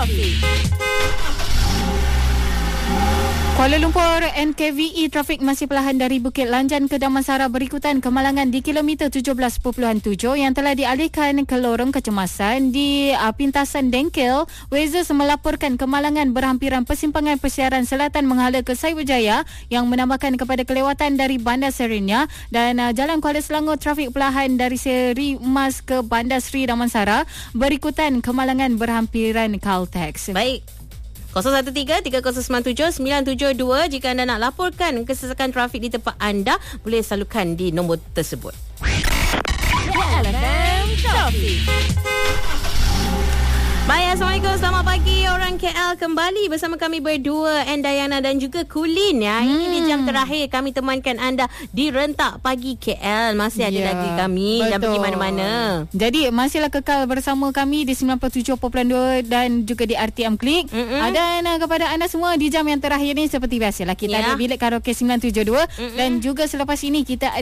Trafik. Kuala Lumpur, NKVE trafik masih perlahan dari Bukit Lanjan ke Damansara berikutan kemalangan di kilometer 17.7 yang telah dialihkan ke lorong kecemasan di pintasan Dengkel. Wezes melaporkan kemalangan berhampiran persimpangan persiaran selatan menghala ke Cyberjaya yang menambahkan kepada kelewatan dari Bandar Serinya, dan Jalan Kuala Selangor trafik perlahan dari Seri Emas ke Bandar Seri Damansara berikutan kemalangan berhampiran Caltex. Baik. 013-3097-972. Jika anda nak laporkan kesesakan trafik di tempat anda, boleh salurkan di nombor tersebut. LFM Trafik. Baik, Assalamualaikum. Selamat pagi orang KL. Kembali bersama kami berdua, Dayana dan juga Kulin. Ini di jam terakhir kami temankan anda di Rentak Pagi KL. Masih ada lagi kami. Betul. Dan pergi mana-mana. Jadi masihlah kekal bersama kami di 97.2 dan juga di RTM Klik. Dan kepada anda semua di jam yang terakhir ni, seperti biasalah kita ada bilik karaoke 972. Dan juga selepas ini kita